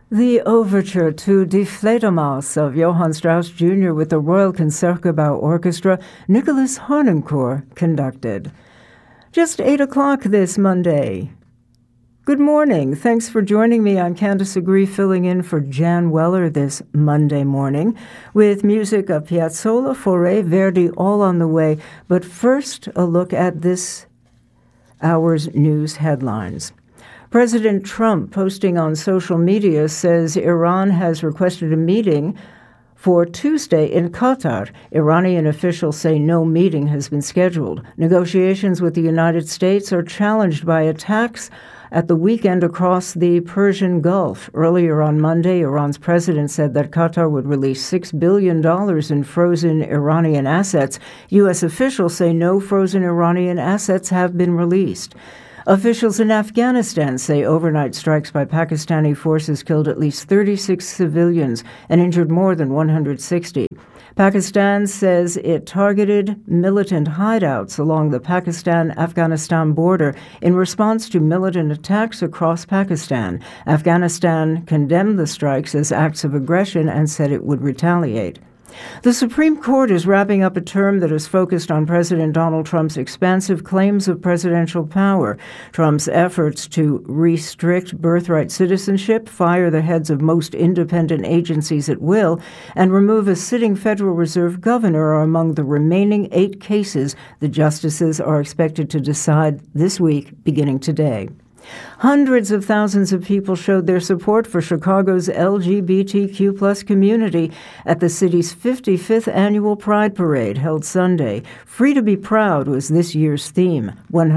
The overture to Die Fledermaus of Johann Strauss Jr. with the Royal Concertgebouw Orchestra, Nicholas Harnoncourt conducted. Just 8 o'clock this Monday. Good morning. Thanks for joining me. I'm Candace Agree, filling in for Jan Weller this Monday morning with music of Piazzolla, Fauré, Verdi, all on the way. But first, a look at this hour's news headlines. President Trump, posting on social media, says Iran has requested a meeting for Tuesday in Qatar. Iranian officials say no meeting has been scheduled. Negotiations with the United States are challenged by attacks at the weekend across the Persian Gulf. Earlier on Monday, Iran's president said that Qatar would release $6 billion in frozen Iranian assets. U.S. officials say no frozen Iranian assets have been released. Officials in Afghanistan say overnight strikes by Pakistani forces killed at least 36 civilians and injured more than 160. Pakistan says it targeted militant hideouts along the Pakistan-Afghanistan border in response to militant attacks across Pakistan. Afghanistan condemned the strikes as acts of aggression and said it would retaliate. The Supreme Court is wrapping up a term that is focused on President Donald Trump's expansive claims of presidential power. Trump's efforts to restrict birthright citizenship, fire the heads of most independent agencies at will, and remove a sitting Federal Reserve governor are among the remaining 8 cases the justices are expected to decide this week, beginning today. Hundreds of thousands of people showed their support for Chicago's LGBTQ+ community at the city's 55th annual Pride Parade held Sunday. Free to be Proud was this year's theme.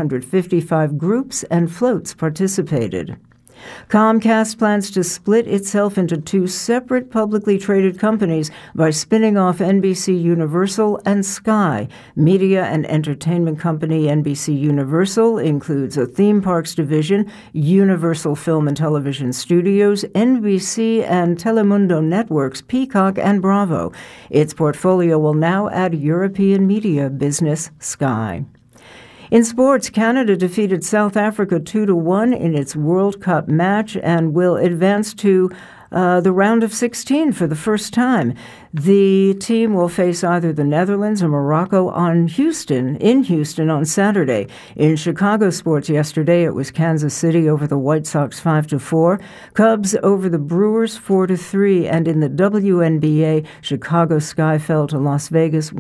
155 groups and floats participated. Comcast plans to split itself into 2 separate publicly traded companies by spinning off NBC Universal and Sky. Media and entertainment company NBC Universal includes a theme parks division, Universal Film and Television Studios, NBC and Telemundo Networks, Peacock, and Bravo. Its portfolio will now add European media business Sky. In sports, Canada defeated South Africa 2-1 in its World Cup match and will advance to the round of 16 for the first time. The team will face either the Netherlands or Morocco in Houston on Saturday. In Chicago sports yesterday, it was Kansas City over the White Sox 5-4, Cubs over the Brewers 4-3, and in the WNBA, Chicago Sky fell to Las Vegas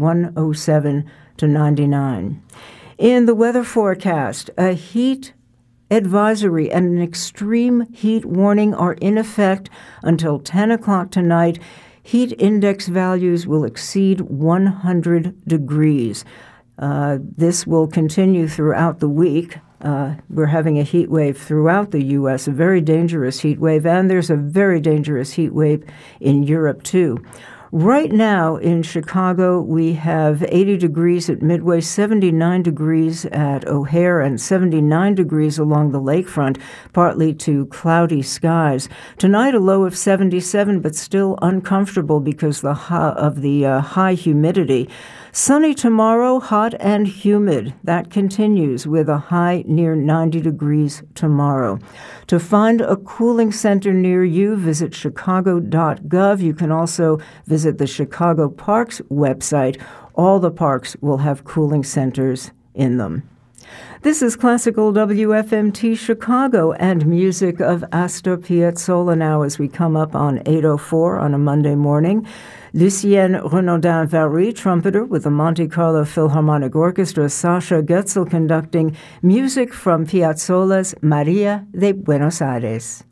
107-99. In the weather forecast, a heat advisory and an extreme heat warning are in effect until 10 o'clock tonight. Heat index values will exceed 100 degrees. This will continue throughout the week. We're having a heat wave throughout the U.S., a very dangerous heat wave, and there's a very dangerous heat wave in Europe, too. Right now in Chicago, we have 80 degrees at Midway, 79 degrees at O'Hare, and 79 degrees along the lakefront, partly to cloudy skies. Tonight, a low of 77, but still uncomfortable because of the high humidity. Sunny tomorrow, hot and humid. That continues with a high near 90 degrees tomorrow. To find a cooling center near you, visit chicago.gov. You can also visit the Chicago Parks website. All the parks will have cooling centers in them. This is Classical WFMT Chicago and music of Astor Piazzolla now as we come up on 8:04 on a Monday morning. Lucien Renaudin-Vary, trumpeter with the Monte Carlo Philharmonic Orchestra, Sasha Goetzel conducting music from Piazzolla's Maria de Buenos Aires.